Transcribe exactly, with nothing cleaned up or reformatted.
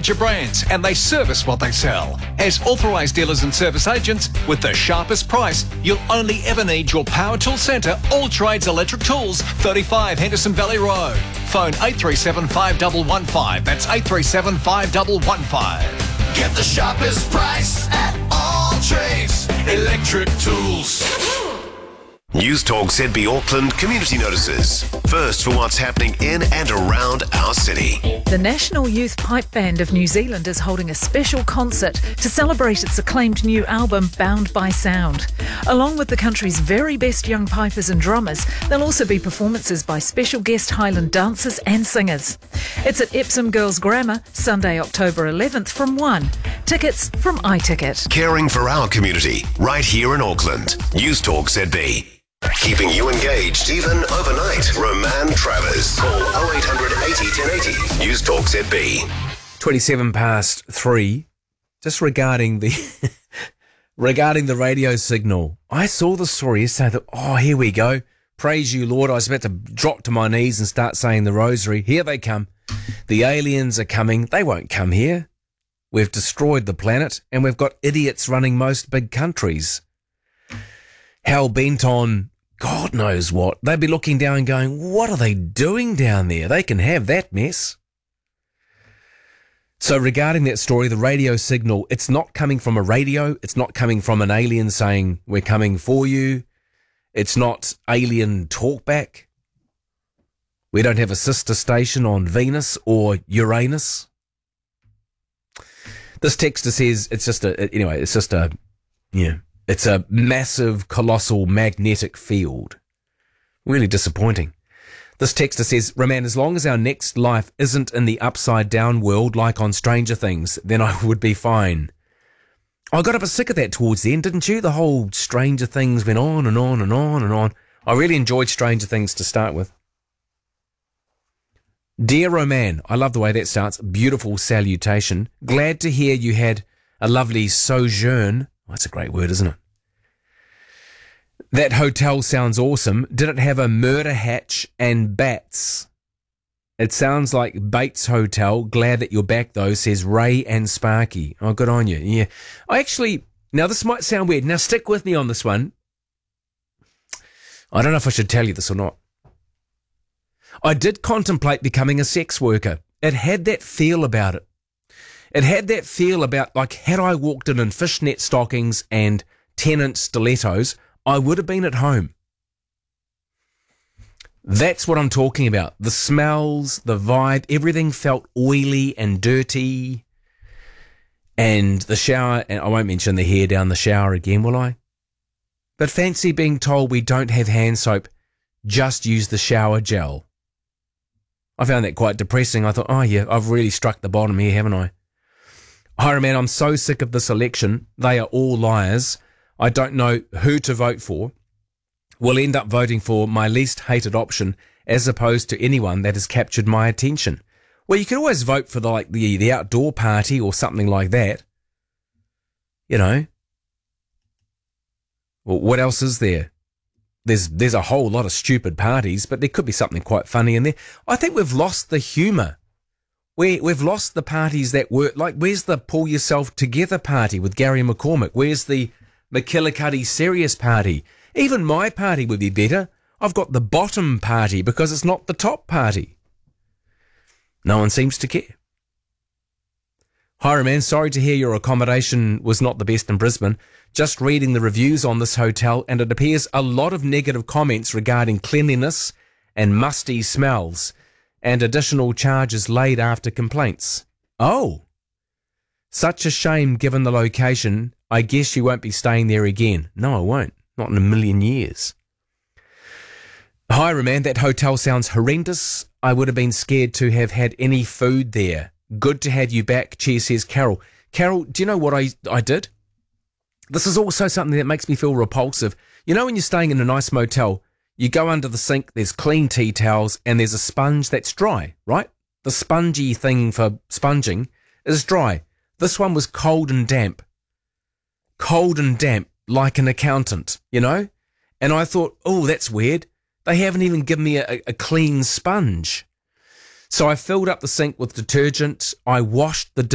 represent your brands and they service what they sell. As authorised dealers and service agents, with the sharpest price, you'll only ever need your Power Tool Centre, All Trades Electric Tools, thirty-five Henderson Valley Road. Phone eight three seven, five one one five. That's eight three seven, five one one five. Get the sharpest price at All Trades Electric Tools. News Talk Z B Auckland community notices. First for what's happening in and around our city. The National Youth Pipe Band of New Zealand is holding a special concert to celebrate its acclaimed new album, Bound by Sound. Along with the country's very best young pipers and drummers, there'll also be performances by special guest Highland dancers and singers. It's at Epsom Girls Grammar, Sunday, October eleventh from one. Tickets from iTicket. Caring for our community, right here in Auckland. News Talk Z B. Keeping you engaged even overnight. Roman Travers. Call oh eight hundred eighty ten eighty. News Talk Z B. twenty-seven past three. Just regarding the regarding the radio signal. I saw the story yesterday. I thought, oh, here we go. Praise you, Lord. I was about to drop to my knees and start saying the rosary. Here they come. The aliens are coming. They won't come here. We've destroyed the planet and we've got idiots running most big countries. Hell bent on God knows what. They'd be looking down and going, what are they doing down there? They can have that mess. So regarding that story, the radio signal, it's not coming from a radio. It's not coming from an alien saying, we're coming for you. It's not alien talkback. We don't have a sister station on Venus or Uranus. This texter says it's just a, anyway, it's just a, yeah. It's a massive, colossal magnetic field. Really disappointing. This texter says, Roman, as long as our next life isn't in the upside down world like on Stranger Things, then I would be fine. I got a bit sick of that towards the end, didn't you? The whole Stranger Things went on and on and on and on. I really enjoyed Stranger Things to start with. Dear Roman, I love the way that starts. Beautiful salutation. Glad to hear you had a lovely sojourn. Oh, that's a great word, isn't it? That hotel sounds awesome. Did it have a murder hatch and bats? It sounds like Bates Hotel. Glad that you're back, though, says Ray and Sparky. Oh, good on you. Yeah. I actually, now this might sound weird. Now stick with me on this one. I don't know if I should tell you this or not. I did contemplate becoming a sex worker. It had that feel about it. It had that feel about, like, had I walked in in fishnet stockings and ten-inch stilettos, I would have been at home. That's what I'm talking about. The smells, the vibe, everything felt oily and dirty. And the shower, and I won't mention the hair down the shower again, will I? But fancy being told we don't have hand soap, just use the shower gel. I found that quite depressing. I thought, oh yeah, I've really struck the bottom here, haven't I? Hi, man, I'm so sick of this election. They are all liars. I don't know who to vote for. We'll end up voting for my least hated option as opposed to anyone that has captured my attention. Well, you can always vote for the, like the, the outdoor party or something like that. You know. Well, what else is there? There's there's a whole lot of stupid parties, but there could be something quite funny in there. I think we've lost the humour. We, we've lost the parties that were, like, where's the pull yourself together party with Gary McCormick? Where's the McKillicuddy serious party? Even my party would be better. I've got the bottom party because it's not the top party. No one seems to care. Hi, man, sorry to hear your accommodation was not the best in Brisbane. Just reading the reviews on this hotel, and it appears a lot of negative comments regarding cleanliness and musty smells, and additional charges laid after complaints. Oh, such a shame given the location. I guess you won't be staying there again. No, I won't. Not in a million years. Hi, Roman, that hotel sounds horrendous. I would have been scared to have had any food there. Good to have you back. Cheers, says Carol. Carol, do you know what I, I did? This is also something that makes me feel repulsive. You know when you're staying in a nice motel, you go under the sink, there's clean tea towels, and there's a sponge that's dry, right? The spongy thing for sponging is dry. This one was cold and damp. Cold and damp, like an accountant, you know? And I thought, oh, that's weird. They haven't even given me a, a clean sponge. So I filled up the sink with detergent. I washed the